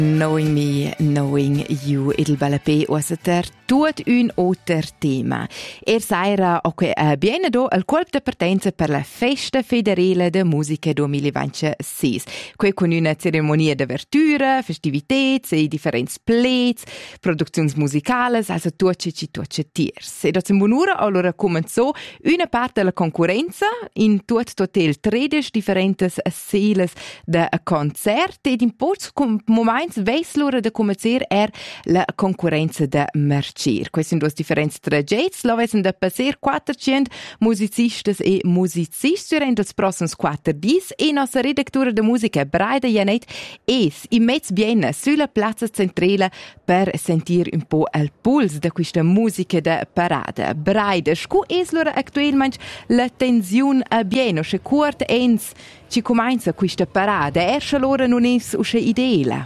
Knowing Me, Knowing You, il balapé osater tut un oter tema. Saira okay bien do al colp de partenza per la Festa Federale de Musica 2026. Quei con una ceremonia d'apertura, festivitets e differents plets, produczions musicales, also tuce tiers. E dazem bunura allora comenzò una parte della concorrenza in total 13 differentes seles de concert ed in pots moments veis l'ora de comencer la concorrenza de marcir. Questi sono due differenti tragets, lo vesen da passer 400 musicistas e musicisti durante els prossimi 4 dies e nostra redactora de musica Braida Janet es in mezzo biena sulla piazza centrale per sentir un po' il puls de questa musica de parada. Braida, scu es l'ora actualmente la tensione a bieno, se quart ens ci comincia questa parada, erscha l'ora non es usce ideale.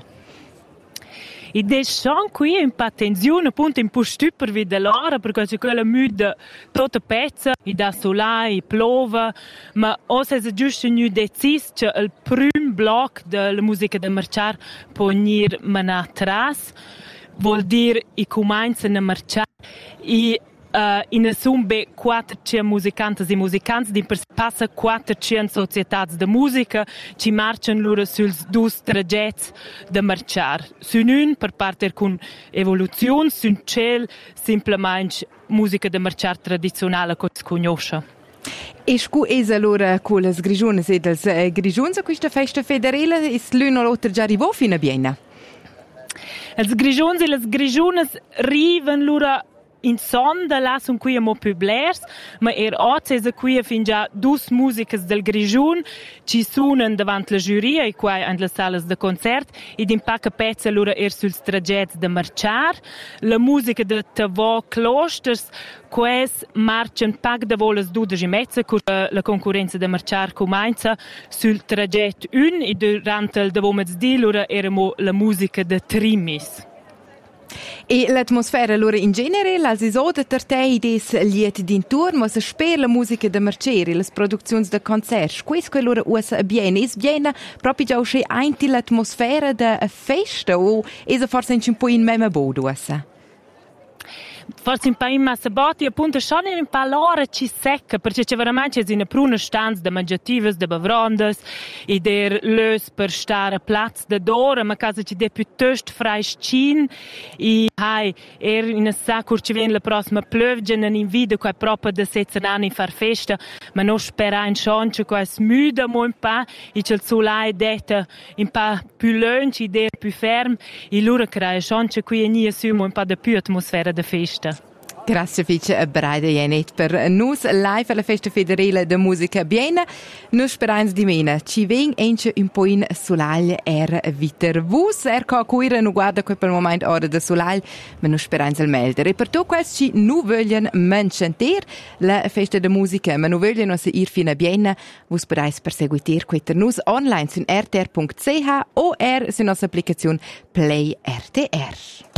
E deixam qui un po' tensione, appunto un po' stupor vid dell'ora, perché c'è quella muda tutta pezza, e da solai, e plova, ma ora è giusto nu decis che il primo blocco della musica da marciare può venire atrás, vuol dire i cominciano a marciare e in assumbe 400 musicantes e musicanti, di passa 400 societats de musica, ci marciano loro suls dus tragets de marciar. Sun un per parte con evoluzione, sun cel simplemente musica de marciar tradizionale che si conosce. E scu es allora con le grigiunes e dels grigiuns a questa festa federale is l'uno o l'altro già arrivò fino a Biena? Els grigiuns e les grigiunes riven loro in sonda là son qui mo publiers, ma oggi è qui fin già dus musicas del Grigiun ci suonan davant la giuria e qua in le salas de concert ed in pacca pezza loro suls tragets de marciar. La musica de Tavo Closters quais marcian pac da volas 12:30 cur la concorrenza de marciar comincia sul traget 1 e durante il dovomezdi loro mo la musica de Trimis. E l'atmosfera allora in genere, la esoda tertei des liet d'intorno, ma se sper la musica da marciere, le produzioni da concerti, questo allora usa bien, es bien proprio già usce einti l'atmosfera da festa o es forse un po' in meme bodo usa? Forse un po' in massa botti, appunto, schon in un po' l'ora ci secca, perché c'è veramente una pruna stanza de mangiatives, de bavrondas, e lös per stare a plaz de d'ora, ma casa ci de piuttosto freiscin, e in a sacur ci viene la prossima plövgen, in video qua proprio de 7 anni far festa, ma non spera in chance qua smuda mo un po', e c'è il sole detta un po' più lunch, e più ferm, e loro crea chance qui e nie assumo un po' de più atmosfera de festa. Grazie fice a Braida Janet per nus live alla Festa Federale de Musica Biena. Nus sperans di mena. Ci ven ence un po' in solaglia viter vus. Co cuira nu guarda quel per moment ora de solaglia, ma nus sperans al melder. E per to quels ci nu voglien menschenter la Festa de Musica, ma nu voglien osse ir fina Biena. Vus sperais perseguitir queter nus online sun rtr.ch o su nostra applicazione Play RTR.